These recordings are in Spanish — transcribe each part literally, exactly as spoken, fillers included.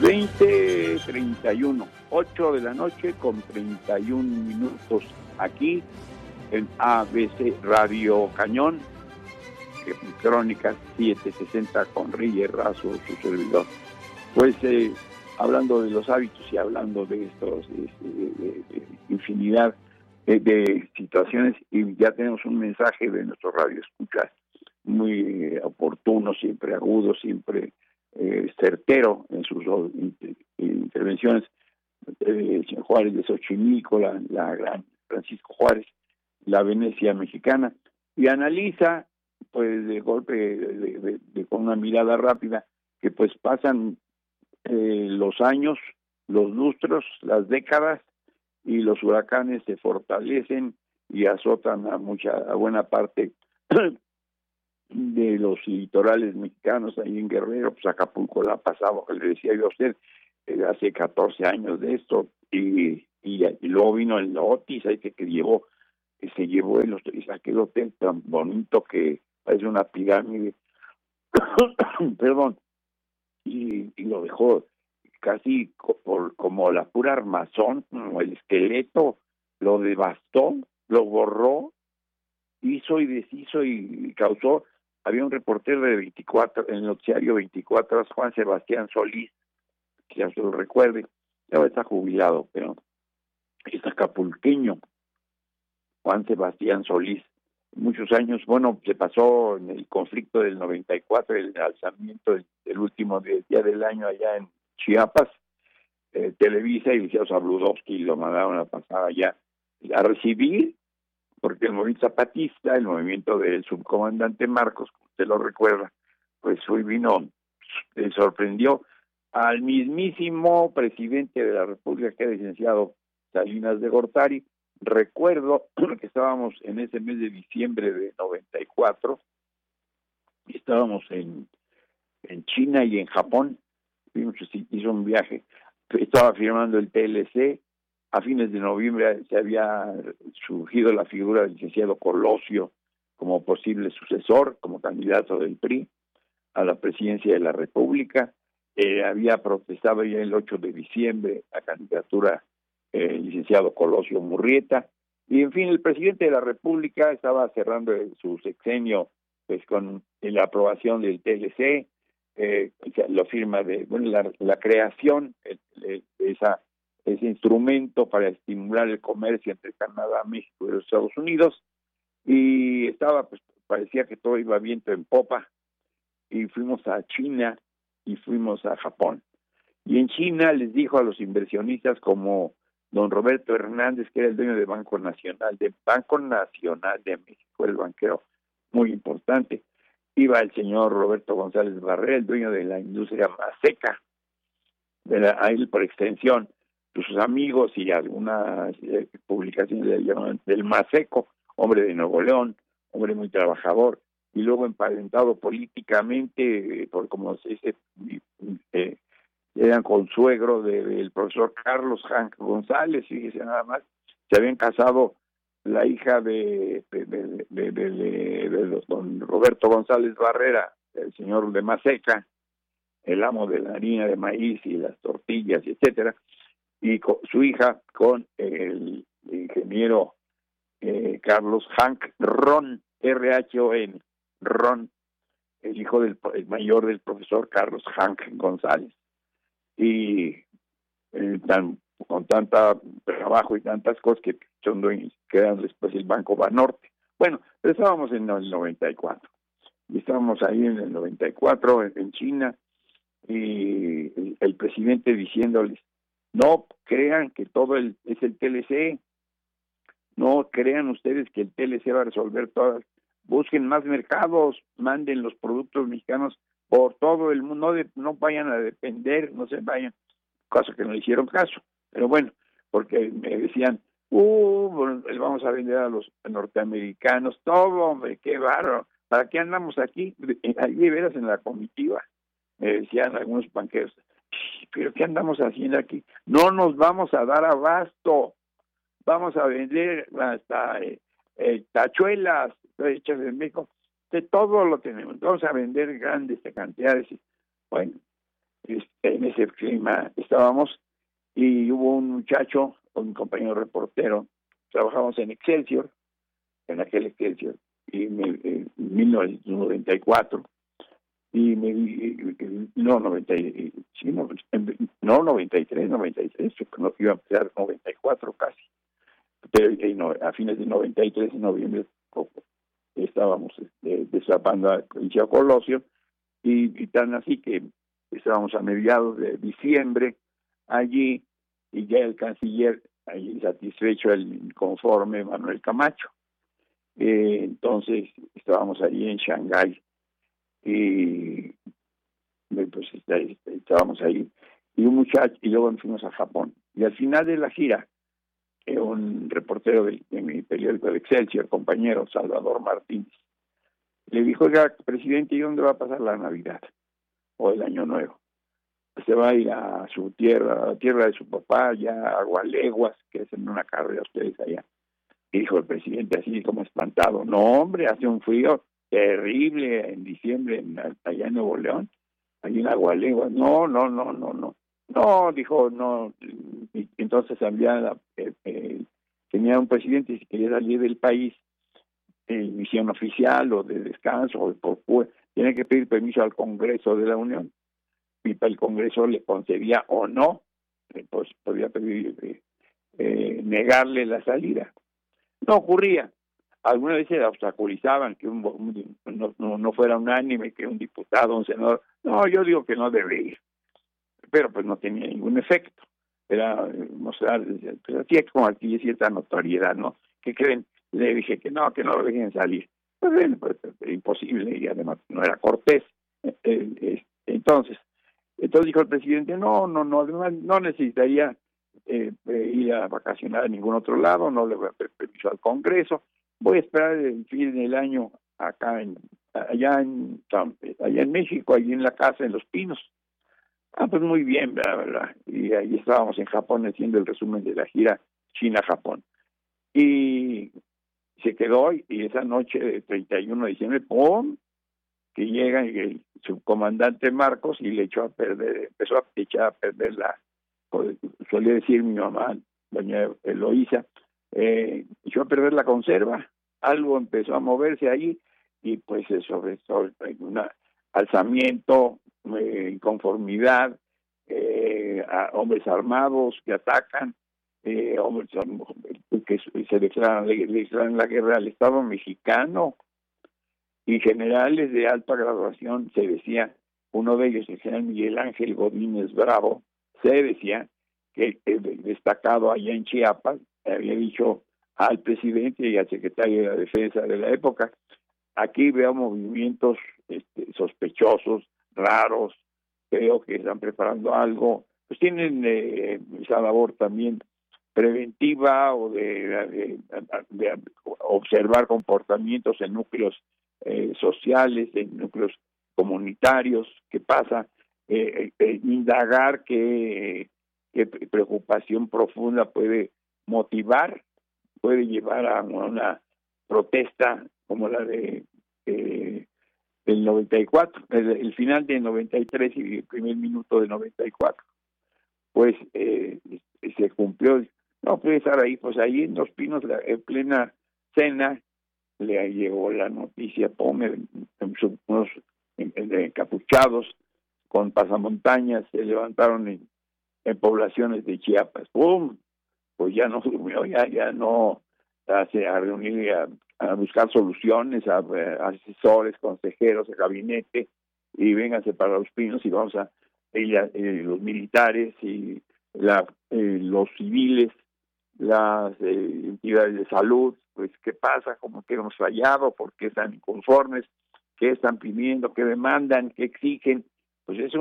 veinte treinta y uno, ocho de la noche con treinta y un minutos aquí en A B C Radio Cañón, Crónicas setecientos sesenta con Reyes Razo, su servidor. Pues eh, hablando de los hábitos y hablando de estos, de, de, de, de infinidad de, de situaciones, y ya tenemos un mensaje de nuestro radio escucha muy eh, oportuno, siempre agudo, siempre eh, certero en sus inter, intervenciones, eh, el señor Juárez de Xochimilco, la, la gran Francisco Juárez, la Venecia mexicana, y analiza pues de golpe, de, de, de, de, con una mirada rápida, que pues pasan eh, los años, los lustros, las décadas, y los huracanes se fortalecen y azotan a mucha, a buena parte de los litorales mexicanos, ahí en Guerrero, pues Acapulco la ha pasado, le decía yo a usted, eh, hace catorce años de esto, y, y, y luego vino el Otis, ahí que, que llevó, que se llevó el, aquel hotel tan bonito que parece una pirámide, perdón, y, y lo dejó casi por, como la pura armazón, como el esqueleto, lo devastó, lo borró, hizo y deshizo y causó. Había un reportero de veinticuatro, en el noticiario veinticuatro horas, Juan Sebastián Solís, que ya se lo recuerde, ya está jubilado, pero es acapulqueño, Juan Sebastián Solís, muchos años, bueno, se pasó en el conflicto del noventa y cuatro, el alzamiento del, del último día del año allá en Chiapas, eh, Televisa y Liceo Zabludovsky lo mandaron a pasar allá a recibir, porque el movimiento zapatista, el movimiento del subcomandante Marcos, como usted lo recuerda, pues hoy vino, eh, sorprendió al mismísimo presidente de la República, que era el licenciado Salinas de Gortari. Recuerdo que estábamos en ese mes de diciembre de noventa y cuatro, y estábamos en, en China y en Japón, hizo un viaje, estaba firmando el T L C. A fines de noviembre se había surgido la figura del licenciado Colosio como posible sucesor, como candidato del P R I a la presidencia de la República. Eh, había protestado ya el ocho de diciembre la candidatura del eh, licenciado Colosio Murrieta, y en fin, el presidente de la República estaba cerrando su sexenio pues con la aprobación del T L C, eh, lo firma de, bueno, la, la creación de esa ese instrumento para estimular el comercio entre Canadá, México y los Estados Unidos, y estaba, pues parecía que todo iba viento en popa, y fuimos a China y fuimos a Japón. Y en China les dijo a los inversionistas como don Roberto Hernández, que era el dueño del Banco Nacional, del Banco Nacional de México, el banquero muy importante, iba el señor Roberto González Barrera, el dueño de la industria Maseca, de la, a él por extensión, sus amigos y algunas eh, publicaciones le llaman del Maseco, hombre de Nuevo León, hombre muy trabajador, y luego emparentado políticamente, eh, por como se dice, eh, eran consuegro del de, de profesor Carlos Hank González, fíjese nada más, se habían casado la hija de, de, de, de, de, de, de don Roberto González Barrera, el señor de Maseca, el amo de la harina de maíz y las tortillas, etcétera, y con, su hija con el ingeniero eh, Carlos Hank Ron, R H O N, Ron, el hijo del el mayor del profesor Carlos Hank González. Y eh, tan, con tanta trabajo y tantas cosas que son dueños, quedan después el Banco Banorte. Bueno, pero estábamos en el noventa y cuatro, y estábamos ahí en el noventa y cuatro en, en China, y el, el presidente diciéndoles, no crean que todo el, es el T L C, no crean ustedes que el T L C va a resolver todas, busquen más mercados, manden los productos mexicanos por todo el mundo, no, de, no vayan a depender, no se vayan, cosa que no le hicieron caso, pero bueno, porque me decían, uh, les vamos a vender a los norteamericanos, todo, hombre, qué bárbaro, ¿para qué andamos aquí? Allí veras en la comitiva, me decían algunos banqueros, pero ¿qué andamos haciendo aquí? No nos vamos a dar abasto, vamos a vender hasta eh, eh, tachuelas hechas en México, de todo lo tenemos, vamos a vender grandes cantidades. Bueno, este, en ese clima estábamos, y hubo un muchacho, un compañero reportero, trabajamos en Excelsior, en aquel Excelsior, y me, en mil novecientos noventa y cuatro, y me no, noventa, sí, no, no, noventa y tres, noventa y tres, no, iba a empezar noventa y cuatro casi, pero no, a fines de noventa y tres, en noviembre, estábamos este, destapando a Liceo Colosio, y, y tan así que estábamos a mediados de diciembre allí, y ya el canciller, allí satisfecho, el inconforme Manuel Camacho. Eh, entonces estábamos allí en Shanghái, y pues estábamos ahí, y un muchacho, y luego fuimos a Japón. Y al final de la gira, eh, un reportero de, de mi periódico de Excelsior, compañero Salvador Martínez, le dijo: oiga, presidente, ¿y dónde va a pasar la Navidad o el Año Nuevo? Se va a ir a su tierra, a la tierra de su papá, ya a Agualeguas, que es en una carrera ustedes allá. Y dijo el presidente así como espantado: no, hombre, hace un frío terrible en diciembre en, allá en Nuevo León, allí en Agualeguas. No, no, no, no, no. No, dijo, no. Y entonces había, eh, eh, tenía un presidente, si quería salir del país, eh, misión oficial o de descanso, o por, pues, tiene que pedir permiso al Congreso de la Unión. Y el Congreso le concedía o no, eh, pues podía pedir, eh, eh, negarle la salida. No ocurría. Algunas veces obstaculizaban que un, un, no, no, no fuera unánime, que un diputado, un senador, no, yo digo que no debe ir, pero pues no tenía ningún efecto. Era mostrar, pues así como aquí cierta notoriedad, ¿no? ¿Qué creen? Le dije que no, que no lo dejen salir. Pues bueno, pues, imposible, y además no era cortés. Eh, eh, entonces, entonces dijo el presidente: no, no, no, además no necesitaría eh, eh, ir a vacacionar a ningún otro lado, no le voy a pedir permiso al Congreso, voy a esperar el fin del año acá en allá en allá en México, allí en la casa en Los Pinos. Ah, pues muy bien, ¿verdad? ¿verdad? Y ahí estábamos en Japón haciendo el resumen de la gira China-Japón. Y se quedó, y esa noche de treinta y uno de diciembre, ¡pum!, que llega el subcomandante Marcos y le echó a perder, empezó a echar a perder la, solía decir mi mamá, doña Eloísa, eh, echó a perder la conserva, algo empezó a moverse ahí, y pues sobre sobre un alzamiento, eh, inconformidad, eh, a hombres armados que atacan, eh, hombres que se declaran, le declaran la guerra al Estado mexicano, y generales de alta graduación. Se decía, uno de ellos, el general Miguel Ángel Godínez Bravo, se decía que el destacado allá en Chiapas había dicho al presidente y al secretario de la Defensa de la época: aquí veo movimientos este, sospechosos, raros, creo que están preparando algo. Pues tienen eh, esa labor también preventiva, o de, de, de, de observar comportamientos en núcleos eh, sociales, en núcleos comunitarios, qué pasa, eh, eh, indagar qué, qué preocupación profunda puede motivar, puede llevar a una protesta como la de eh, el noventa y cuatro, el, el final de noventa y tres y el primer minuto de noventa y cuatro. Pues eh, se cumplió. No puede estar ahí, pues ahí en Los Pinos, la, en plena cena, le llegó la noticia: pome, unos encapuchados con pasamontañas se levantaron en, en poblaciones de Chiapas. ¡Pum! Pues ya no durmió, ya, ya no hace a reunir, a, a buscar soluciones, a, a asesores, consejeros, a gabinete, y vénganse para Los Pinos, y vamos a ella, eh, los militares y la, eh, los civiles, las eh, entidades de salud, pues qué pasa, cómo que hemos fallado, por qué están inconformes, qué están pidiendo, qué demandan, qué exigen. Pues es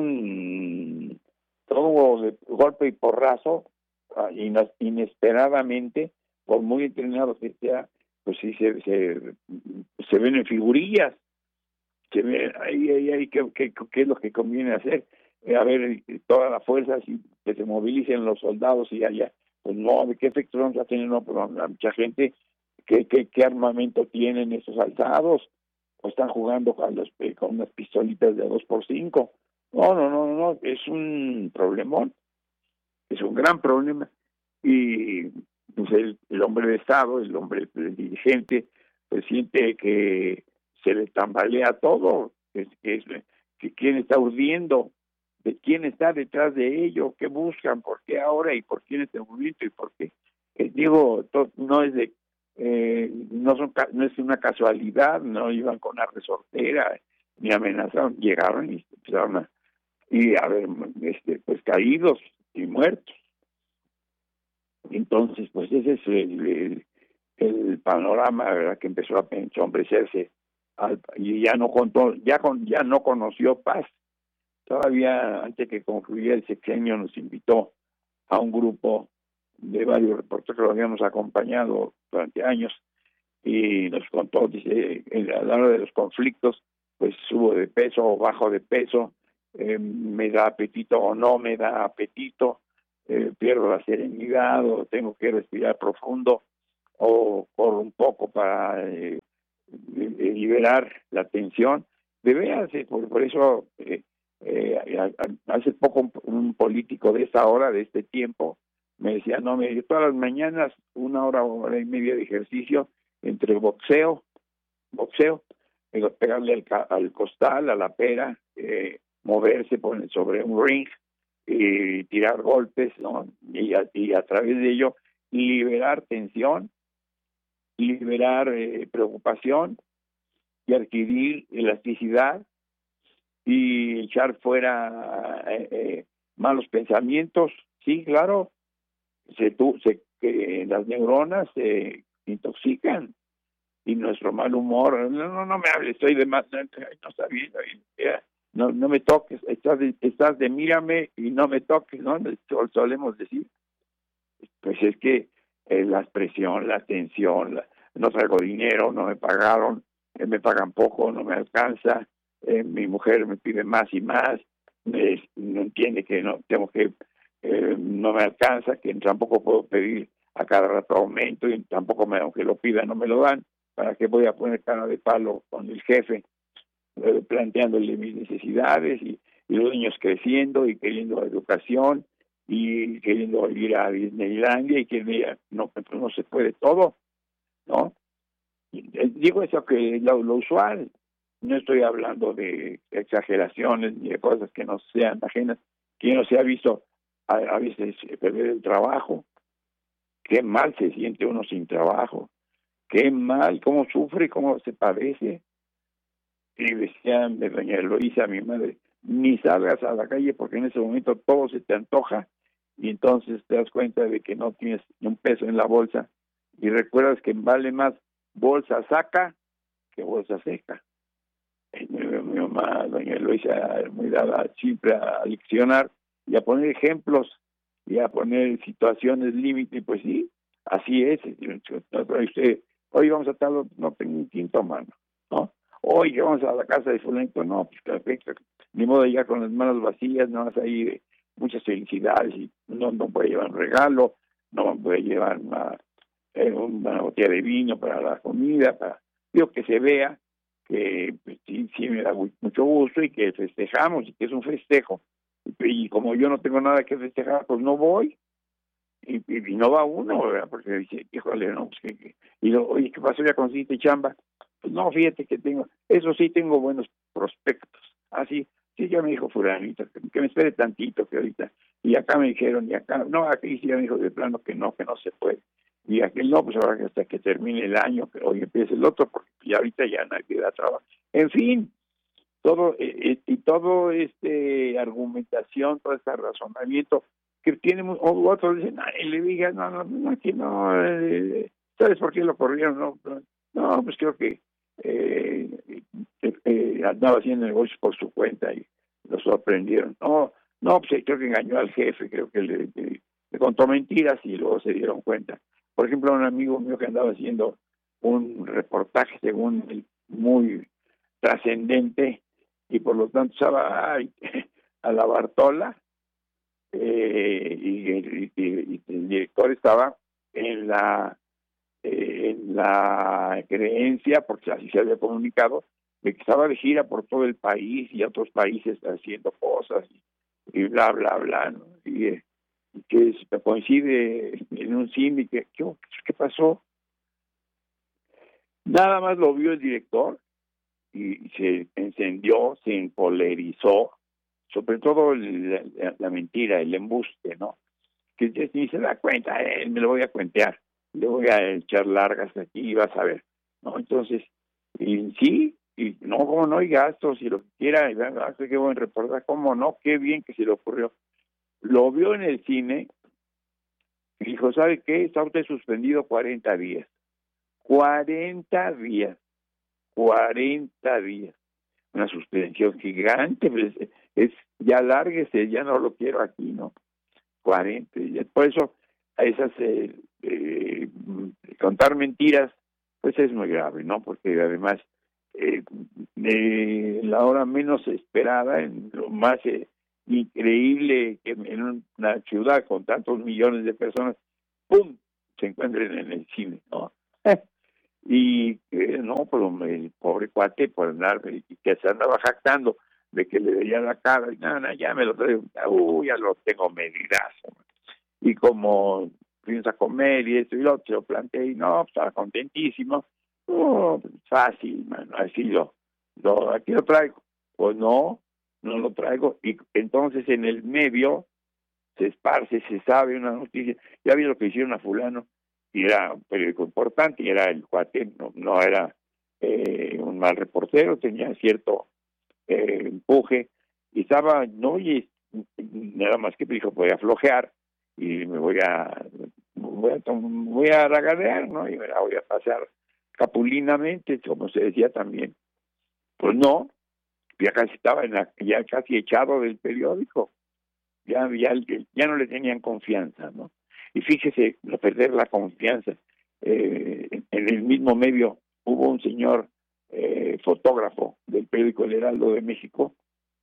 un todo de golpe y porrazo, uh, inesperadamente, por muy entrenado que sea, pues sí se se, se ven en figurillas, se ve ahí, ahí, ahí qué, qué, qué es lo que conviene hacer. Eh, a ver, toda la fuerza, si que se movilicen los soldados y allá. Pues no, ¿de qué efecto vamos a tener? No, pero a mucha gente, ¿qué, qué, qué armamento tienen esos alzados? O están jugando con, los, con unas pistolitas de dos por cinco. No, no, no, no, es un problemón, es un gran problema. Y pues el, el hombre de Estado, el hombre el dirigente, pues siente que se le tambalea todo, que, que, que quién está urdiendo, de quién está detrás de ello, qué buscan, por qué ahora y por quién este movimiento y por qué. Eh, digo, to, no es de, eh, no son, no es una casualidad, no iban con una resortera ni amenazaron, llegaron y empezaron a, y a ver, este, pues caídos y muertos. Entonces, pues ese es el, el, el panorama, ¿verdad?, que empezó a ensombrecerse al, y ya no contó, ya con, ya no conoció paz. Todavía antes que concluyera el sexenio nos invitó a un grupo de varios reporteros que lo habíamos acompañado durante años y nos contó, dice, a la hora de los conflictos, pues subo de peso o bajo de peso, eh, me da apetito o no me da apetito, eh, pierdo la serenidad o tengo que respirar profundo o corro un poco para eh, liberar la tensión. De veras, eh, por, por eso eh, eh, hace poco un, un político de esta hora, de este tiempo, me decía, no, me yo todas las mañanas una hora o hora y media de ejercicio entre boxeo, boxeo, eh, pegarle al, al costal, a la pera, eh, moverse por, sobre un ring y tirar golpes, ¿no? Y a, y a través de ello liberar tensión, liberar eh, preocupación y adquirir elasticidad y echar fuera eh, eh, malos pensamientos. Sí, claro, se, tu, se que las neuronas se intoxican y nuestro mal humor, no, no, no me hables, estoy de más, no, no está bien, no, no me toques, estás de, estás de mírame y no me toques, ¿no? Solemos decir. Pues es que eh, la expresión, la tensión, la, no traigo dinero, no me pagaron, eh, me pagan poco, no me alcanza, eh, mi mujer me pide más y más, eh, no entiende que no tengo que, eh, no me alcanza, que tampoco puedo pedir a cada rato aumento y tampoco me, aunque lo pida no me lo dan, ¿para qué voy a poner cara de palo con el jefe eh, planteándole mis necesidades y, y los niños creciendo y queriendo educación y queriendo ir a Disneylandia y que no, pues no se puede todo, ¿no? Digo eso que lo, lo usual, no estoy hablando de exageraciones ni de cosas que no sean ajenas, que no se ha visto a, a veces perder el trabajo, qué mal se siente uno sin trabajo, qué mal, cómo sufre, cómo se padece. Y decía de doña Eloísa, mi madre, ni salgas a la calle porque en ese momento todo se te antoja y entonces te das cuenta de que no tienes un peso en la bolsa y recuerdas que vale más bolsa saca que bolsa seca. Mi, mi mamá, doña Eloísa, muy dada siempre a leccionar y a poner ejemplos y a poner situaciones límite, pues sí, así es. Usted, hoy vamos a estar, no tengo un quinto, mano, ¿no? Hoy vamos a la casa de fulanito, no, pues perfecto, ni modo ya con las manos vacías, no vas a ir, muchas felicidades, y no, no puede llevar un regalo, no puede llevar una, eh, una botella de vino para la comida, para digo, que se vea que pues, sí, sí me da mucho gusto y que festejamos y que es un festejo. Y, y como yo no tengo nada que festejar, pues no voy. Y, y, y no va uno, ¿verdad? Porque dice, híjole, no, pues que, y lo, oye, ¿qué pasó? ¿Ya conseguiste chamba? Pues no, fíjate que tengo, eso sí, tengo buenos prospectos. Así, sí, ya me dijo fulanito, que, que me espere tantito, que ahorita, y acá me dijeron, y acá, no, aquí sí ya me dijo de plano que no, que no se puede. Y aquel no, pues ahora que hasta que termine el año, que hoy empiece el otro, porque ya ahorita ya nadie da trabajo. En fin, todo, eh, y todo este argumentación, todo este razonamiento, que tiene, o otros dicen, ay, le digas, no, no, no, aquí no, eh, ¿sabes por qué lo corrieron? No, no pues creo que eh, eh, andaba haciendo negocios por su cuenta y lo sorprendieron. No, no, pues creo que engañó al jefe, creo que le, le, le contó mentiras y luego se dieron cuenta. Por ejemplo, un amigo mío que andaba haciendo un reportaje, según él, muy trascendente, y por lo tanto estaba ay, a la Bartola, eh, y, y, y, y el director estaba en la eh, en la creencia, porque así se había comunicado, de que estaba de gira por todo el país y otros países haciendo cosas y, y bla, bla, bla, ¿no? Y eh, que se coincide en un cine, que ¿qué, ¿qué pasó? Nada más lo vio el director y se encendió, se empolerizó, sobre todo la, la, la mentira, el embuste, ¿no? Que ni se da cuenta, eh, me lo voy a cuentear, le voy a echar largas aquí y vas a ver, ¿no? Entonces, y sí, y no, como no hay gastos, y lo que quiera, y venga, qué buen reportaje, cómo no, qué bien que se le ocurrió. Lo vio en el cine y dijo, ¿sabe qué? Está usted suspendido cuarenta días. cuarenta días. cuarenta días. Una suspensión gigante, pues, es, ya lárguese, ya no lo quiero aquí, ¿no? cuarenta días. Por eso, a esas, eh, eh, contar mentiras, pues es muy grave, ¿no? Porque además, eh, eh, la hora menos esperada, en lo más eh, increíble que en una ciudad con tantos millones de personas, ¡pum!, se encuentren en el cine, ¿no? Y eh, no, pues el pobre cuate por andar, y que se andaba jactando de que le veía la cara, y nada, nada, ya me lo traigo, uy, ya lo tengo medidazo. Y como piensa comer y esto y lo otro, lo planteé, y no, pues, estaba contentísimo. Oh, fácil, mano, así lo, lo, aquí lo traigo. Pues no, no lo traigo. Y entonces en el medio se esparce, se sabe una noticia. Ya vi lo que hicieron a fulano, y era un periódico importante, y era el cuate, no, no era eh, un mal reportero, tenía cierto eh, empuje, y estaba, no, y nada más que dijo, voy a flojear, y me voy a voy a, voy a ragadear, ¿no? Y me la voy a pasar capulinamente, como se decía también. Pues no, ya casi estaba en la, ya casi echado del periódico, ya, ya, ya no le tenían confianza, ¿no? Y fíjese, no perder la confianza. Eh, en, en el mismo medio hubo un señor eh, fotógrafo del periódico El Heraldo de México,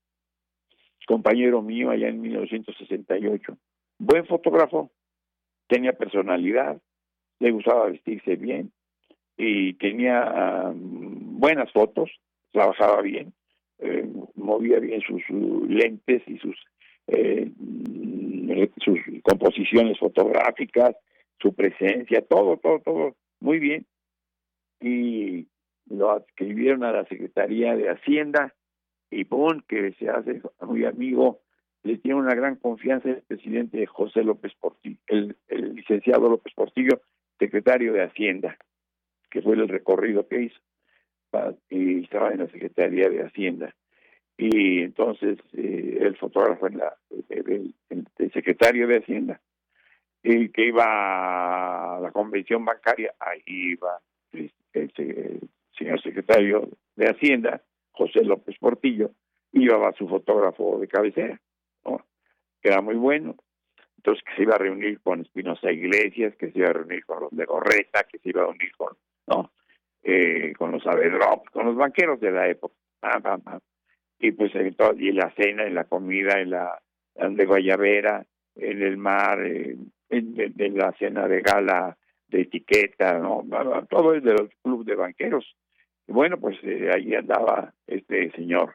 compañero mío allá en mil novecientos sesenta y ocho, buen fotógrafo, tenía personalidad, le gustaba vestirse bien y tenía um, buenas fotos, trabajaba bien, eh, movía bien sus, sus lentes y sus eh, sus composiciones fotográficas, su presencia, todo, todo, todo muy bien. Y lo adscribieron a la Secretaría de Hacienda y pum, que se hace muy amigo, le tiene una gran confianza el presidente José López Portillo, el, el licenciado López Portillo, secretario de Hacienda, que fue el recorrido que hizo, y estaba en la Secretaría de Hacienda. Y entonces eh, el fotógrafo, en la, el, el, el secretario de Hacienda, y que iba a la convención bancaria, ahí iba el, el, el señor secretario de Hacienda, José López Portillo, iba a su fotógrafo de cabecera, ¿no? Que era muy bueno. Entonces, que se iba a reunir con Espinosa Iglesias, que se iba a reunir con los de Gorreta, que se iba a reunir con, ¿no? Eh, con los Avedrop, con los banqueros de la época. Pam, pam, pam. Y pues en todo, y en la cena, en la comida, en la de Guayabera, en el mar, en, en, en la cena de gala de etiqueta, ¿no? Todo es de los clubes de banqueros. Y bueno, pues eh, ahí andaba este señor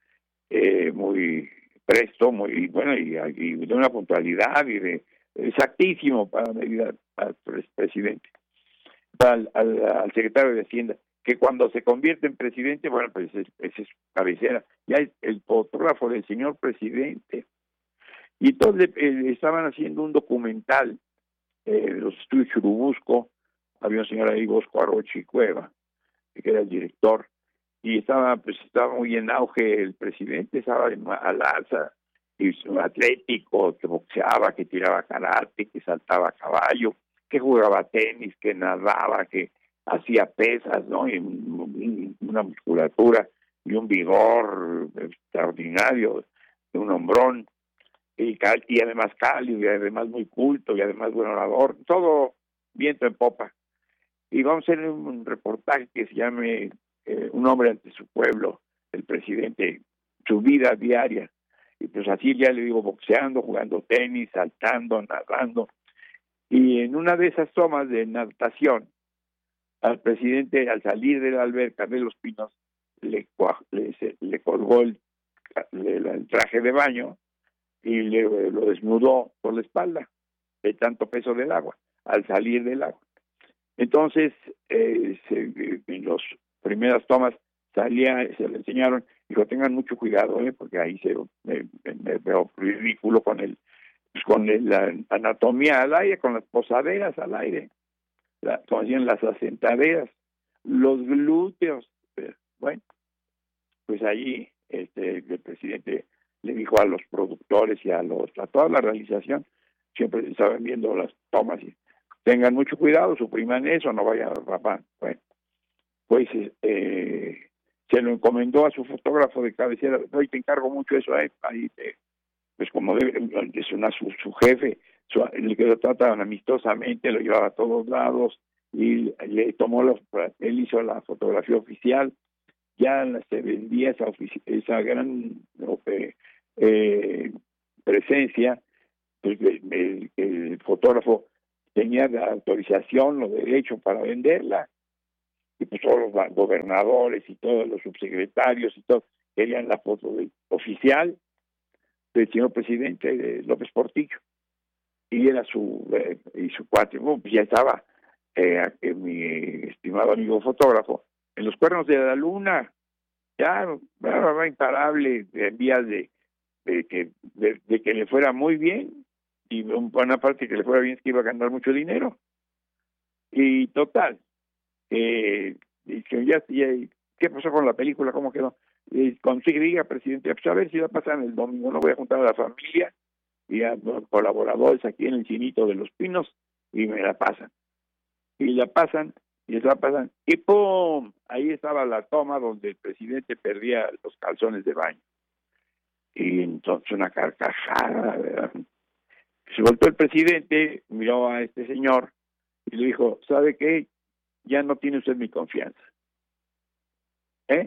eh, muy presto, muy bueno, y, y de una puntualidad y de exactísimo para medir al presidente, al, al, al secretario de Hacienda, que cuando se convierte en presidente, bueno, pues esa es, es su cabecera, ya es el fotógrafo del señor presidente. Y entonces eh, estaban haciendo un documental, eh, los estudios Churubusco, había un señor ahí, Bosco Arochi Cueva, que era el director, y estaba pues estaba muy en auge el presidente, estaba al alza, y atlético, que boxeaba, que tiraba karate, que saltaba a caballo, que jugaba tenis, que nadaba, que hacía pesas, ¿no? Y una musculatura y un vigor extraordinario, de un hombrón, y, y además cálido, y además muy culto, y además buen orador, todo viento en popa. Y vamos a hacer un reportaje que se llame eh, Un hombre ante su pueblo, el presidente, su vida diaria. Y pues así ya le digo, boxeando, jugando tenis, saltando, nadando. Y en una de esas tomas de natación, al presidente, al salir de la alberca de Los Pinos, le, le, le colgó el, el, el traje de baño y le, lo desnudó por la espalda de tanto peso del agua al salir del agua. Entonces, eh, se, en las primeras tomas salía, se le enseñaron, dijo, tengan mucho cuidado, ¿eh? Porque ahí se me, me veo ridículo con el, pues con el, la anatomía al aire, con las posaderas al aire, la, como decían, las asentaderas, los glúteos. Bueno, pues ahí este, el presidente le dijo a los productores y a los a toda la realización, siempre estaban viendo las tomas y tengan mucho cuidado, supriman eso, no vayan a rapar. Bueno, pues eh, se lo encomendó a su fotógrafo de cabecera, hoy te encargo mucho eso, eh, ahí te, pues como debe, es una su, su jefe, su, el que lo trataban amistosamente, lo llevaba a todos lados y le tomó la, él hizo la fotografía oficial, ya se vendía esa esa gran eh, eh, presencia, pues el, el, el fotógrafo tenía la autorización, los derechos para venderla, y pues todos los gobernadores y todos los subsecretarios y todo querían la foto de, oficial del señor presidente de López Portillo, y era su eh, y su cuate, bueno, pues ya estaba eh, mi estimado amigo fotógrafo en los cuernos de la luna, ya va imparable en vías de, de que de, de que le fuera muy bien, y una parte que le fuera bien es que iba a ganar mucho dinero. Y total, eh, que ya, ya, ¿qué pasó con la película? ¿Cómo quedó? Eh, consigue, diga, presidente, pues a ver si va a pasar el domingo, no voy a juntar a la familia y a los colaboradores aquí en el Chinito de los Pinos y me la pasan. Y la pasan, y la pasan, y ¡pum! Ahí estaba la toma donde el presidente perdía los calzones de baño. Y entonces una carcajada, ¿verdad? Se volvió el presidente, miró a este señor y le dijo, ¿sabe qué? Ya no tiene usted mi confianza. ¿Eh?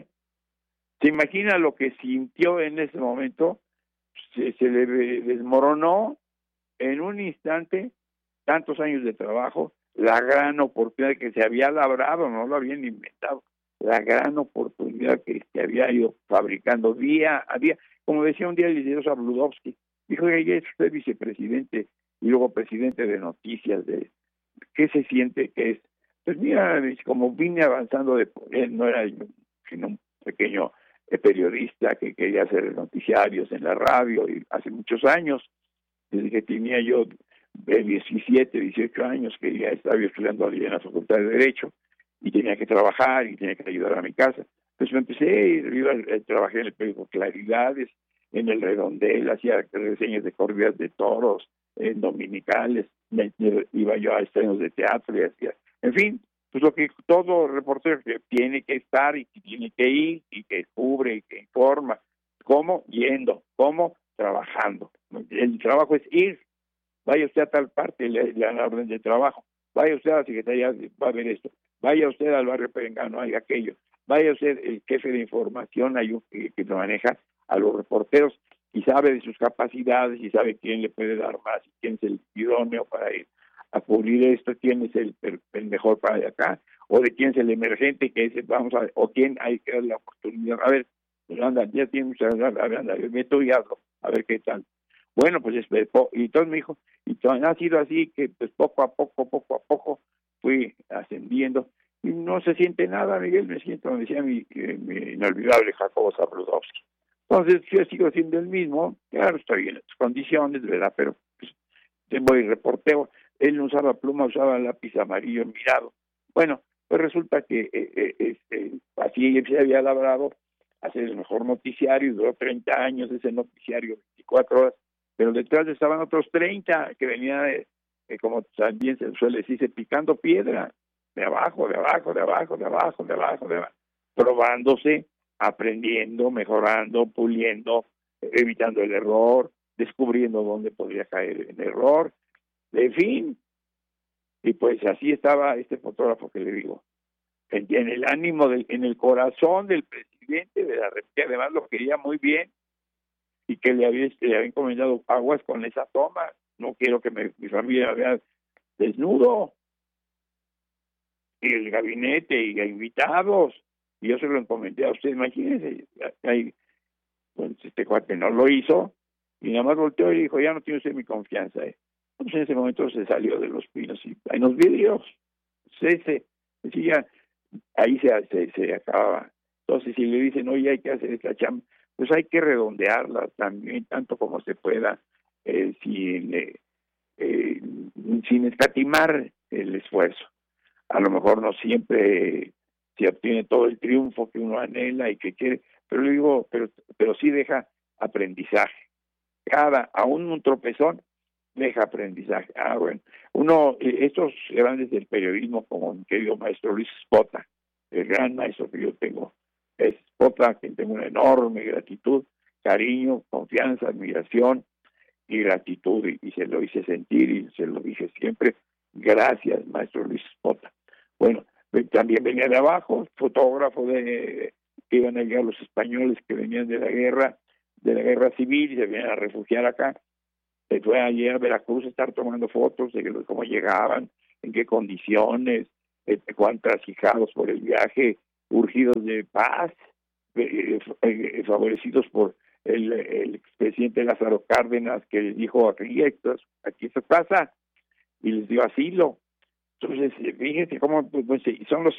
¿Se imagina lo que sintió en ese momento? Se, se le desmoronó en un instante tantos años de trabajo, la gran oportunidad que se había labrado, no lo habían inventado, la gran oportunidad que se había ido fabricando día a día. Como decía un día el licenciado Bludowski, dijo, ella es usted vicepresidente y luego presidente de noticias, de ¿qué se siente que es? Pues mira, como vine avanzando, de él no era yo, sino un pequeño eh, periodista que quería hacer noticiarios en la radio y hace muchos años, desde que tenía yo de diecisiete, dieciocho años, que ya estaba estudiando allí en la Facultad de Derecho y tenía que trabajar y tenía que ayudar a mi casa. Entonces me empecé, iba, trabajé en el periódico Claridades, en el Redondel, hacía reseñas de corridas de toros, en dominicales, me, me, iba yo a estrenos de teatro y hacía, en fin, pues lo que todo reportero que tiene que estar y que tiene que ir y que cubre y que informa. ¿Cómo? Yendo. ¿Cómo? Trabajando. El trabajo es ir. Vaya usted a tal parte, le, le dan la orden de trabajo. Vaya usted a la secretaría, va a ver esto. Vaya usted al barrio Perengano, hay aquello. Vaya usted, el jefe de información, hay un que, que maneja a los reporteros y sabe de sus capacidades y sabe quién le puede dar más y quién es el idóneo para ir a cubrir esto, quién es el, el mejor para de acá, o de quién es el emergente que es, vamos a ver, o quién hay que dar la oportunidad. A ver, pues anda, ya tiene muchas ganas, a ver, anda, meto y hazlo, a ver qué tal. Bueno, pues y entonces me dijo, y todo, ha sido así que pues poco a poco, poco a poco fui ascendiendo, y no se siente nada, Miguel, me siento, me decía mi, mi inolvidable Jacobo Zabludowski. Entonces yo sigo siendo el mismo, claro, estoy en las condiciones, ¿verdad? Pero pues voy reporteo, él no usaba pluma, usaba lápiz amarillo mirado. Bueno, pues resulta que eh, eh, eh, así se había labrado hacer el mejor noticiario, duró treinta años ese noticiario, veinticuatro horas, pero detrás estaban otros treinta que venían, de, eh, como también se suele decirse, picando piedra, de abajo, de abajo, de abajo, de abajo, de abajo, de abajo, probándose, aprendiendo, mejorando, puliendo, evitando el error, descubriendo dónde podría caer el error, en fin. Y pues así estaba este fotógrafo que le digo, en, en el ánimo, del, en el corazón del presidente de la República, además lo quería muy bien, y que le había, le había encomendado aguas con esa toma, no quiero que me, mi familia vea desnudo, y el gabinete y invitados, y yo se lo encomendé a usted. Imagínense, ahí, pues este cuate no lo hizo, y nada más volteó y dijo, ya no tiene usted mi confianza. ¿eh? Entonces en ese momento se salió de los Pinos y ahí nos videos. Se, se, decía, ahí se, se, se acababa. Entonces si le dicen, oye, hay que hacer esta chamba, pues hay que redondearla también, tanto como se pueda, eh, sin, eh, eh, sin escatimar el esfuerzo. A lo mejor no siempre se obtiene todo el triunfo que uno anhela y que quiere, pero le digo, pero, pero sí deja aprendizaje. Cada, aún un tropezón, deja aprendizaje. Ah, bueno, uno, estos grandes del periodismo, como mi querido maestro Luis Spota, el gran maestro que yo tengo, es Spota, quien tengo una enorme gratitud, cariño, confianza, admiración y gratitud, y, y se lo hice sentir y se lo dije siempre. Gracias, maestro Luis Spota. Bueno, también venía de abajo, fotógrafo de que iban a llegar los españoles que venían de la guerra, de la guerra civil y se venían a refugiar acá. Se fue allí a Veracruz a estar tomando fotos de cómo llegaban, en qué condiciones, eh, cuántas hijados por el viaje, urgidos de paz, eh, eh, favorecidos por el, el expresidente Lázaro Cárdenas, que les dijo, aquí, aquí se pasa, y les dio asilo. Entonces, fíjense cómo pues, son los